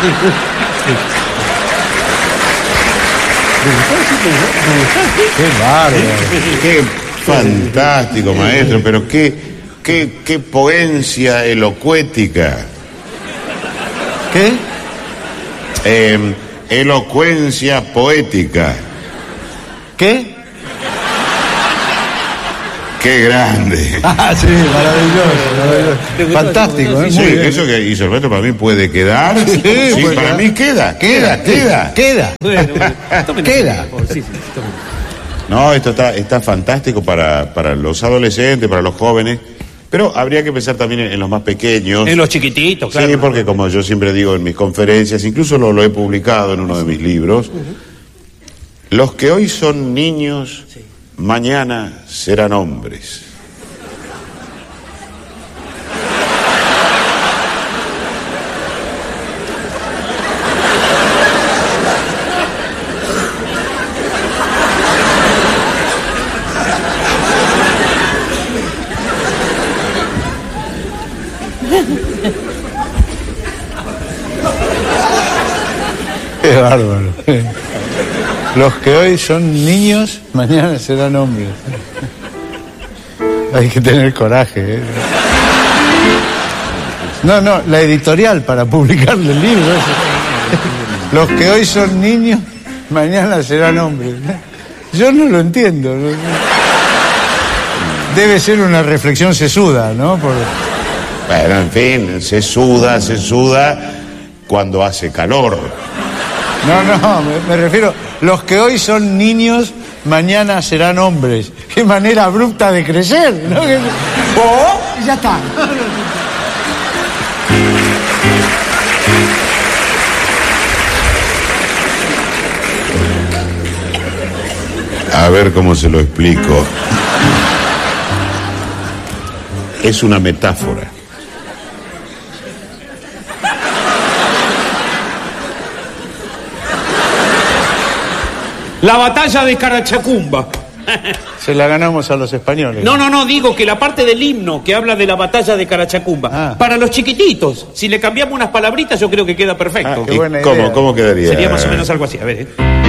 Qué bárbaro. Qué fantástico, maestro, pero qué poencia elocuética. ¿Qué? Elocuencia poética. ¿Qué? ¡Qué grande! Ah, sí, maravilloso. Fantástico, ¿eh? Sí, Muy bien. eso que hizo el maestro para mí puede quedar. Sí, puede para quedar. mí queda. Queda. Queda. No, esto está fantástico para los adolescentes, para los jóvenes, pero habría que pensar también en los más pequeños. En los chiquititos, claro. Sí, porque como yo siempre digo en mis conferencias, incluso lo he publicado en uno de mis libros, los que hoy son niños, mañana serán hombres. Qué bárbaro. Los que hoy son niños, mañana serán hombres. Hay que tener coraje, ¿eh? No, la editorial para publicarle el libro. Los que hoy son niños, mañana serán hombres. Yo no lo entiendo. Debe ser una reflexión sesuda, ¿no? Bueno, en fin, se suda cuando hace calor. No, me refiero, los que hoy son niños, mañana serán hombres. Qué manera abrupta de crecer, ¿no? Ya está. A ver cómo se lo explico. Es una metáfora. La batalla de Carachacumba. Se la ganamos a los españoles. No, digo que la parte del himno que habla de la batalla de Carachacumba, para los chiquititos, si le cambiamos unas palabritas yo creo que queda perfecto. Qué buena idea. ¿Cómo quedaría? Sería más o menos algo así, a ver.